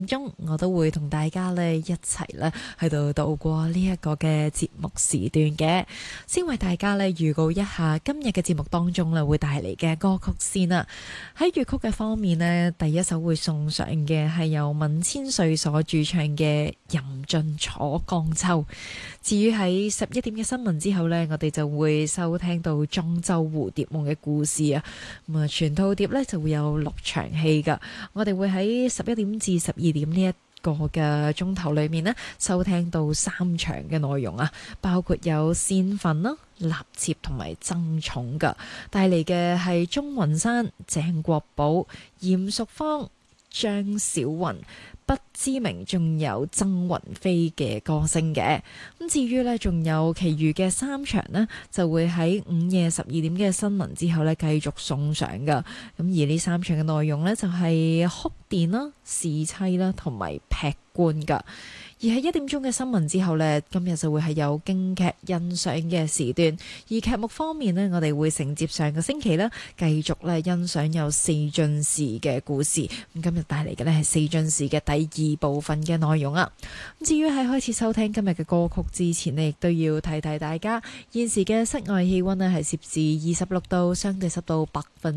中我都會同大家咧一齊咧去到度過呢一個嘅節目時段嘅，先為大家咧預告一下今日嘅節目當中咧會帶嚟嘅歌曲先啦。喺粵曲嘅方面呢，第一首會送上嘅係由文千歲所主唱嘅《吟盡楚江秋》。至於喺11點嘅新聞之後呢，我哋就會收聽到莊周蝴蝶夢嘅故事啊。咁啊，全套碟呢就會有6場戲噶。我哋會喺11點至12點呢一個嘅鐘頭裏面呢，收聽到3場嘅內容啊，包括有扇墳啦、納妾同埋爭寵噶，帶嚟嘅係鍾雲山、鄭國寶、嚴淑芳、張小雲、不知名，仲有曾雲飛嘅歌聲嘅。咁至於呢，仲有其餘嘅3場呢，就會喺午夜12點嘅新聞之後呢繼續送上噶。咁而呢3場嘅內容呢，就係哭電啦、侍妻啦同埋劈棺噶。而喺1點鐘嘅新聞之後呢，今日就會係有京劇欣賞嘅時段。而劇目方面呢，我哋會承接上個星期啦，繼續咧欣賞有四進士嘅故事。咁今日帶嚟嘅呢係四進士嘅第2部分嘅內容啊。咁至於喺開始收聽今日嘅歌曲之前呢，亦都要提提大家，現時嘅室外氣溫呢係攝氏26度，相對濕度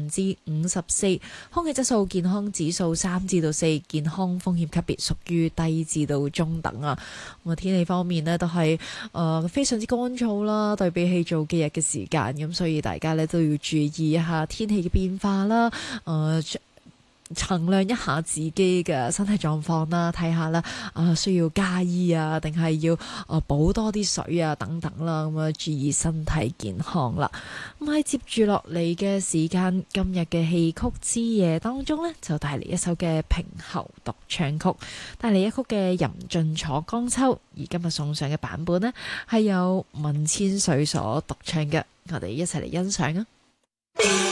54%，空氣質素健康指數3至4，健康風險級別屬於低至到中等。咁啊，天氣方面呢都係非常之乾燥啦，對比起早幾日嘅時間，咁所以大家呢都要注意一下天氣嘅變化啦，衡量一下自己嘅身體狀況啦，睇下啦，需要加衣啊，定係要補多啲水啊等等啦，咁啊注意身體健康啦。咁喺接住落嚟嘅時間，今日嘅戲曲之夜當中呢，就帶嚟一首嘅平喉獨唱曲，帶嚟一曲嘅《吟盡楚江秋》，而今日送上嘅版本呢，係由文千歲所獨唱嘅，我哋一齊嚟欣賞啊！